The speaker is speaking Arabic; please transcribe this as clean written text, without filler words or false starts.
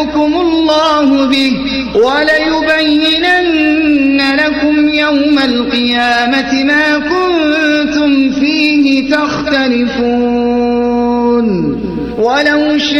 الله به وليبينن لكم يوم القيامة ما كنتم فيه تختلفون ولو